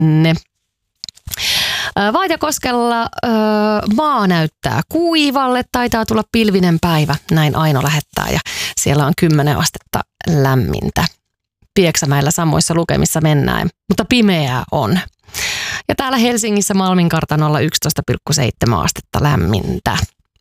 ne. Vaajakoskella maa näyttää kuivalle, taitaa tulla pilvinen päivä, näin Aino lähettää ja siellä on 10 astetta lämmintä. Pieksämäellä samoissa lukemissa mennään, mutta pimeää on. Ja täällä Helsingissä Malmin kartanolla 11,7 astetta lämmintä.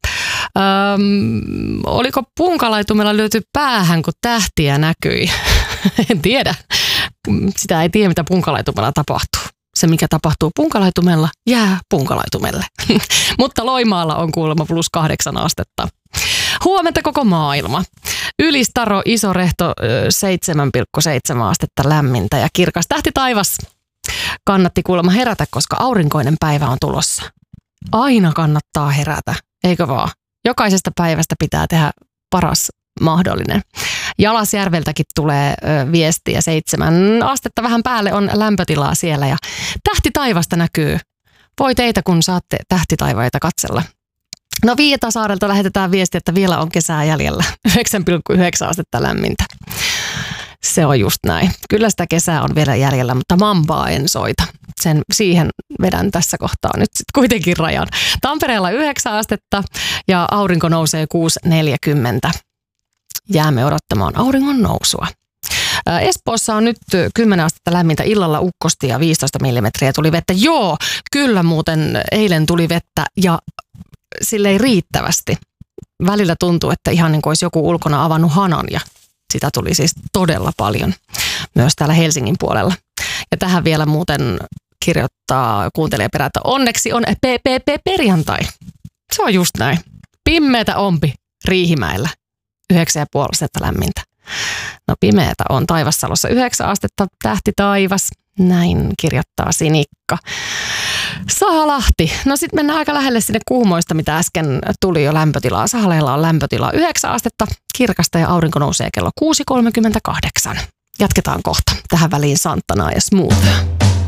Oliko punkalaitumella löyty päähän, kun tähtiä näkyi? En tiedä. Sitä ei tiedä, mitä punkalaitumella tapahtuu. Se, mikä tapahtuu punkalaitumella, jää punkalaitumelle. Mutta Loimaalla on kuulemma +8 astetta. Huomenta koko maailma. Ylistaro, Isorehto 7,7 astetta lämmintä ja kirkas tähti taivas. Kannatti kuulemma herätä, koska aurinkoinen päivä on tulossa. Aina kannattaa herätä, eikö vaan? Jokaisesta päivästä pitää tehdä paras mahdollinen. Jalasjärveltäkin tulee viestiä 7 astetta vähän päälle on lämpötilaa siellä ja tähti taivasta näkyy. Voi teitä, kun saatte tähtitaivaita katsella. No Viitasaarelta lähetetään viesti, että vielä on kesää jäljellä. 9,9 astetta lämmintä. Se on just näin. Kyllä sitä kesää on vielä jäljellä, mutta mambaa en soita. Siihen vedän tässä kohtaa nyt sitten kuitenkin rajan. Tampereella 9 astetta ja aurinko nousee 6.40. Jäämme odottamaan auringon nousua. Espoossa on nyt 10 astetta lämmintä, illalla ukkosti ja 15 millimetriä tuli vettä. Joo, kyllä muuten eilen tuli vettä ja silleen riittävästi. Välillä tuntuu, että ihan niin kuin olisi joku ulkona avannut hanan ja sitä tuli siis todella paljon myös täällä Helsingin puolella. Ja tähän vielä muuten kirjoittaa kuuntelijaperä, että onneksi on perjantai. Se on just näin. Pimmeätä ompi Riihimäellä. 9,5 astetta lämmintä. No pimeätä on Taivassalossa 9 astetta, tähti taivas. Näin kirjoittaa Sinikka. Sahalahti. No sitten mennään aika lähelle sinne Kuhmoista, mitä äsken tuli jo lämpötilaa. Sahaleella on lämpötilaa 9 astetta, kirkasta ja aurinko nousee kello 6.38. Jatketaan kohta. Tähän väliin Santanaa ja Smooth.